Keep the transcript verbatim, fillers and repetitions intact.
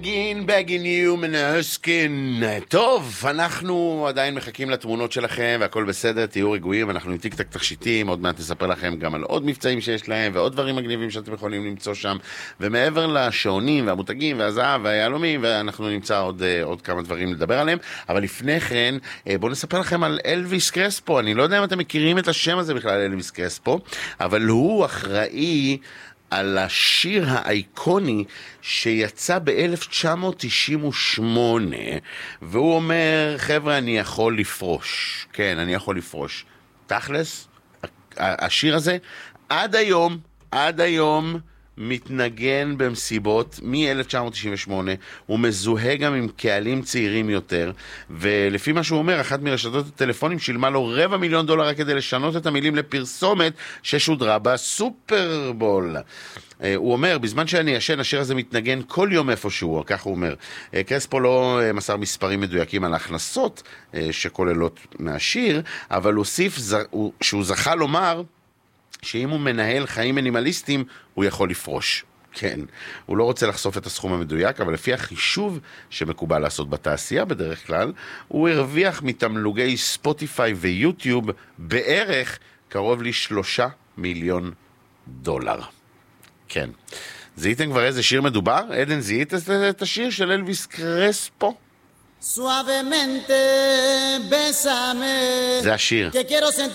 בגין, בגין יומן הסקין. טוב, אנחנו עדיין מחכים לתמונות שלכם והכל בסדר, תהיו רגועים, אנחנו עם טיק טק תכשיטים, עוד מעט נספר לכם גם על עוד מבצעים שיש להם ועוד דברים מגניבים שאתם יכולים למצוא שם, ומעבר לשעונים והמותגים והזהב והיהלומים, ואנחנו נמצא עוד, עוד כמה דברים לדבר עליהם, אבל לפני כן בואו נספר לכם על אלוויס קרספו. אני לא יודע אם אתם מכירים את השם הזה בכלל, אלוויס קרספו, אבל הוא אחראי על השיר האיקוני שיצא ב-אלף תשע מאות תשעים ושמונה, והוא אומר, חבר'ה, אני יכול לפרוש. כן, אני יכול לפרוש. תכלס, השיר הזה עד היום, עד היום מתנגן במסיבות מ-אלף תשע מאות תשעים ושמונה, הוא מזוהה גם עם קהלים צעירים יותר, ולפי מה שהוא אומר, אחת מרשתות הטלפונים שילמה לו רבע מיליון דולר רק כדי לשנות את המילים לפרסומת ששודרה בסופרבול. הוא אומר, בזמן שאני ישן, השיר הזה מתנגן כל יום איפשהו, כך הוא אומר. קרספו לא מסר מספרים מדויקים על ההכנסות שכוללות מהשיר, אבל הוסיף שהוא זכה לומר שאם הוא מנהל חיים מינימליסטיים, הוא יכול לפרוש. כן, הוא לא רוצה לחשוף את הסכום המדויק, אבל לפי החישוב שמקובל לעשות בתעשייה בדרך כלל, הוא הרוויח מתמלוגי ספוטיפיי ויוטיוב בערך קרוב לשלושה מיליון דולר. כן. זיהיתם כבר איזה שיר מדובר? עדן, זיהית את השיר של אלוויס קרספו? Suavemente, bésame. זה השיר.